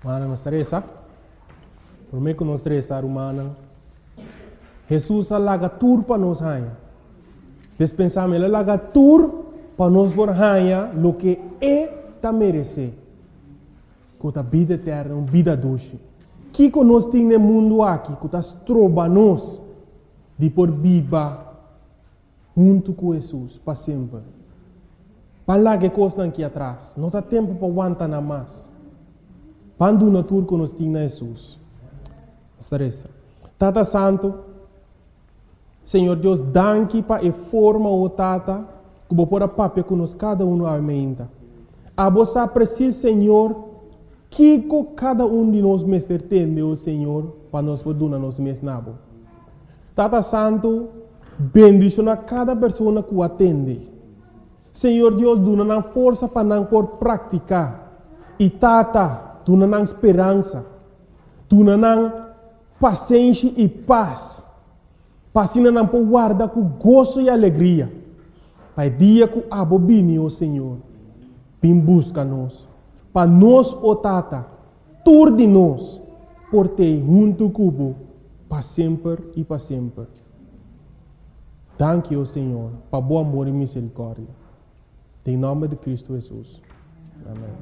Mana não estressa. Por mim que não estressa, humana. Jesus alaga tur para nós rainha. Dispensamos ele alaga tur para nós por rainha lo que é ta merece. Com a vida eterna, uma vida doce. Que nós temos no mundo aqui, que nós trobamos de por viva junto com Jesus para sempre. Para lá que coisa aqui atrás, não há tempo para aguentar nada mais. Quando na tur que nós temos Jesus. Estressa. Tata Santo, Senhor Deus, danke para a forma o Tata, que vou pôr a papel com nós cada um aumenta. A você precisa, Senhor, que cada um de nós mestre entende, o Senhor, para nós poder nos mesnabo. Tata Santo, bendicionar cada pessoa que o atende. Senhor Deus, dá força para não por praticar. E Tata, dá esperança. Dá paciência e paz. Para não por guardar com gozo e alegria. Para o dia que a bobine, o Senhor, vem buscar nós. Para nós, o Tata, tur de nós, por ter junto cubo, para sempre e para sempre. Danke, o Senhor, para bom amor e misericórdia. Em nome de Cristo Jesus. Amém.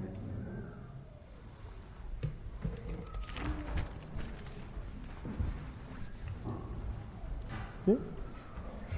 Okay?